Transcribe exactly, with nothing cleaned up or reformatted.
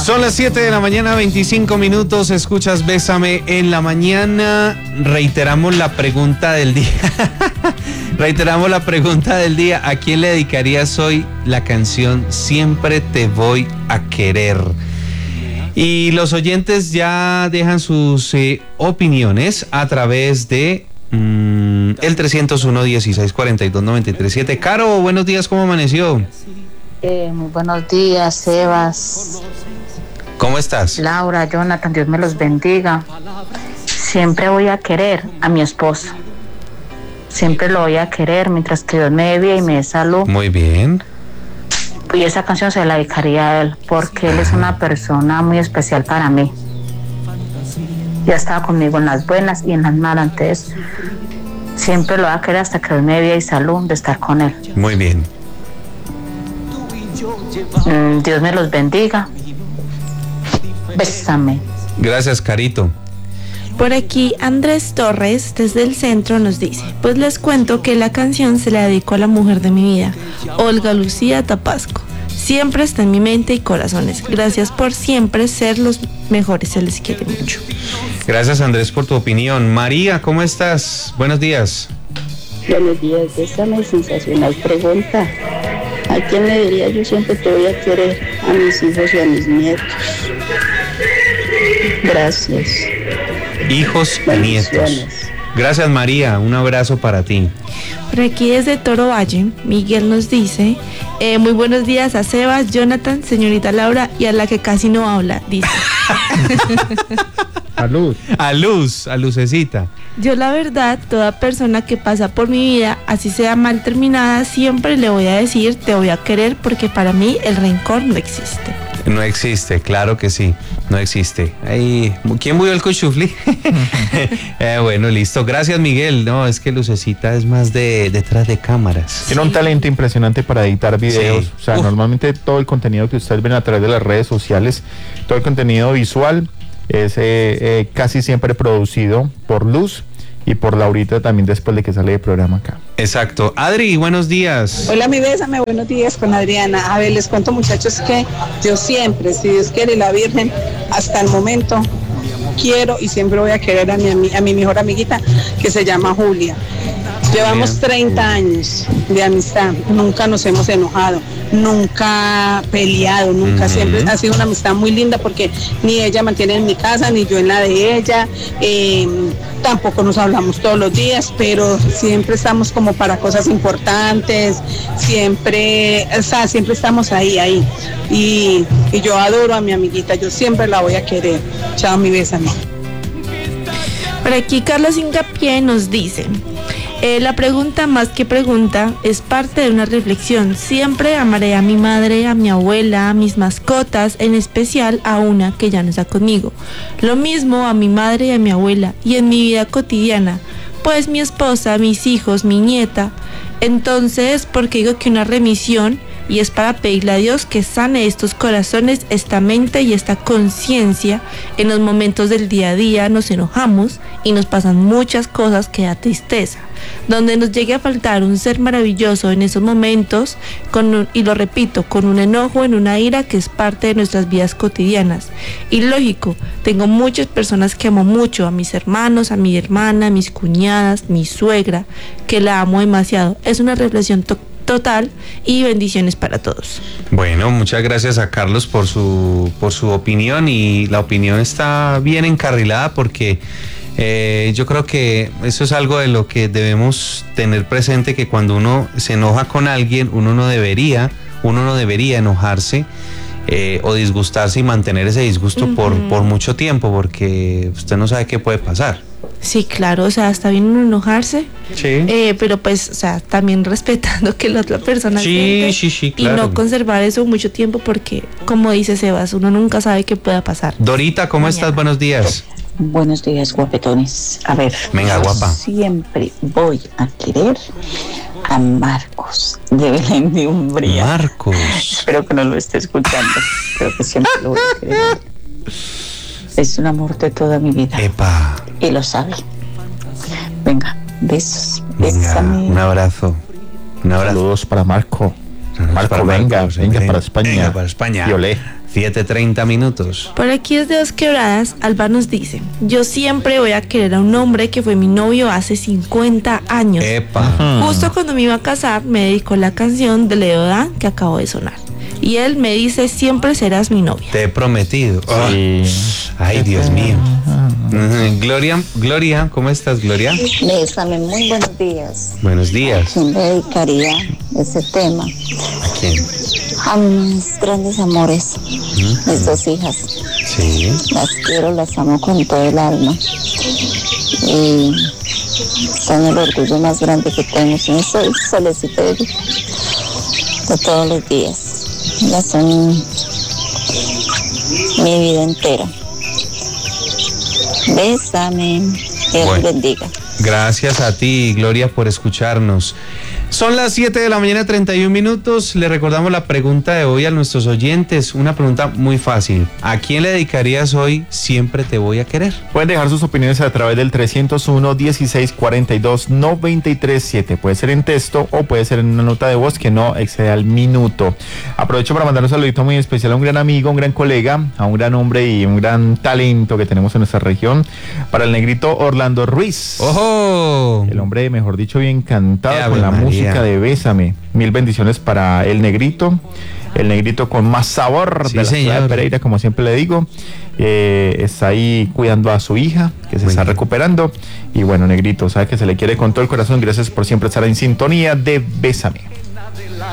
Son las siete de la mañana, veinticinco minutos. Escuchas Bésame en la mañana. Reiteramos la pregunta del día. Reiteramos la pregunta del día. ¿A quién le dedicarías hoy la canción Siempre te voy a querer? Y los oyentes ya dejan sus eh, opiniones a través de mmm, el trescientos uno, dieciséis, cuarenta y dos, noventa y tres, siete. Caro, buenos días, ¿cómo amaneció? Eh, muy buenos días, Sebas. ¿Cómo estás? Laura, Jonathan, Dios me los bendiga. Siempre voy a querer a mi esposo. Siempre lo voy a querer mientras que Dios me dé vida y me dé salud. Muy bien. Y esa canción se la dedicaría a él, porque él es una persona muy especial para mí. Ya estaba conmigo en las buenas y en las malas, entonces siempre lo voy a querer hasta que Dios me dé vida y salud de estar con él. Muy bien. Mm, Dios me los bendiga. Bésame. Gracias, Carito. Por aquí Andrés Torres desde el centro nos dice: pues les cuento que la canción se la dedico a la mujer de mi vida, Olga Lucía Tapasco. Siempre está en mi mente y corazones. Gracias por siempre ser los mejores, se les quiere mucho. Gracias, Andrés, por tu opinión. María, ¿cómo estás? Buenos días. Buenos días, bésame, sensacional pregunta. ¿A quién le diría yo siempre te voy a querer? A mis hijos y a mis nietos. Gracias. Hijos y nietos. Gracias, María. Un abrazo para ti. Por aquí desde Toro Valle, Miguel nos dice: eh, muy buenos días a Sebas, Jonathan, señorita Laura y a la que casi no habla, dice. A Luz. A Luz, a Lucecita. Yo la verdad, toda persona que pasa por mi vida, así sea mal terminada, siempre le voy a decir te voy a querer, porque para mí el rencor no existe. No existe, claro que sí, no existe. Ay, ¿quién murió el cuchufli? eh, bueno, listo. Gracias, Miguel. No, es que Lucecita es más de detrás de cámaras. Tiene un talento impresionante para editar videos. Sí. O sea, Uf. normalmente todo el contenido que ustedes ven a través de las redes sociales, todo el contenido visual es eh, eh, casi siempre producido por Luz y por Laurita también después de que sale el programa acá. Exacto. Adri, buenos días. Hola, mi bésame, buenos días con Adriana. A ver, les cuento, muchachos, que yo siempre, si Dios quiere y la Virgen, hasta el momento quiero y siempre voy a querer a mi, a mi mejor amiguita, que se llama Julia. Llevamos treinta años de amistad, nunca nos hemos enojado, nunca peleado, nunca, uh-huh. Siempre ha sido una amistad muy linda, porque ni ella mantiene en mi casa, ni yo en la de ella, eh, tampoco nos hablamos todos los días, pero siempre estamos como para cosas importantes, siempre, o sea, siempre estamos ahí, ahí, y, y yo adoro a mi amiguita, yo siempre la voy a querer. Chao, mi bésame. Por aquí Carlos Hincapié nos dice: Eh, la pregunta más que pregunta es parte de una reflexión. Siempre amaré a mi madre, a mi abuela, a mis mascotas, en especial a una que ya no está conmigo. Lo mismo a mi madre y a mi abuela, y en mi vida cotidiana, pues mi esposa, mis hijos, mi nieta. Entonces, porque digo que una remisión, y es para pedirle a Dios que sane estos corazones, esta mente y esta conciencia. En los momentos del día a día nos enojamos y nos pasan muchas cosas que da tristeza. Donde nos llegue a faltar un ser maravilloso en esos momentos, con un, y lo repito, con un enojo, en una ira que es parte de nuestras vidas cotidianas. Y lógico, tengo muchas personas que amo mucho, a mis hermanos, a mi hermana, a mis cuñadas, mi suegra, que la amo demasiado. Es una reflexión total. Total y bendiciones para todos. Bueno, muchas gracias a Carlos por su por su opinión, y la opinión está bien encarrilada, porque eh, yo creo que eso es algo de lo que debemos tener presente, que cuando uno se enoja con alguien, uno no debería, uno no debería enojarse eh, o disgustarse y mantener ese disgusto uh-huh. por, por mucho tiempo, porque usted no sabe qué puede pasar. Sí, claro, o sea, está bien uno enojarse, sí. eh, pero pues, o sea, también respetando que la otra persona sí, siente, sí, sí, claro. Y no conservar eso mucho tiempo, porque, como dice Sebas, uno nunca sabe qué pueda pasar. Dorita, ¿cómo Mañana. estás? Buenos días. Buenos días, guapetones. A ver, venga, guapa. Siempre voy a querer a Marcos de Belén de Umbría. Marcos. Espero que no lo esté escuchando, pero que siempre lo voy a querer. Es un amor de toda mi vida. Epa. Y lo sabe. Venga, besos. Venga, un abrazo. Un abrazo. Saludos para Marco. Marco, para venga, Marcos, venga venga, para España. Venga para España. Y olé. siete treinta minutos. Por aquí es de Dos Quebradas, Alba nos dice, yo siempre voy a querer a un hombre que fue mi novio hace cincuenta años. Epa. Hmm. Justo cuando me iba a casar me dedicó la canción de Leo Dan que acabó de sonar. Y él me dice, siempre serás mi novia. Te he prometido. Sí. Oh. Ay, Dios mío. Ujú. Gloria, Gloria, ¿cómo estás, Gloria? Bésame, muy buenos días. Buenos días. ¿Quién le dedicaría ese tema? ¿A quién? A mis grandes amores, mis dos hijas. Sí. Las quiero, las amo con todo el alma. Y son el orgullo más grande que tengo. Son el solecito de, de todos los días. Ellas son mi vida entera. Bésame, Dios Bueno. les bendiga. Gracias a ti, Gloria, por escucharnos. Son las siete de la mañana, treinta y un minutos. Le recordamos la pregunta de hoy a nuestros oyentes. Una pregunta muy fácil. ¿A quién le dedicarías hoy Siempre te voy a querer? Pueden dejar sus opiniones a través del trescientos uno, dieciséis cuarenta y dos, noventa y tres siete. Puede ser en texto o puede ser en una nota de voz que no exceda el minuto. Aprovecho para mandar un saludito muy especial a un gran amigo, un gran colega, a un gran hombre y un gran talento que tenemos en nuestra región, para el negrito Orlando Ruiz. ¡Ojo! El hombre, mejor dicho, bien cantado Ave con la María. música de Bésame. Mil bendiciones para el negrito. El negrito con más sabor Sí, de la ciudad de señor. Pereira, como siempre le digo. Eh, está ahí cuidando a su hija, que se Muy está bien. recuperando. Y bueno, negrito, sabe que se le quiere con todo el corazón. Gracias por siempre estar en sintonía de Bésame.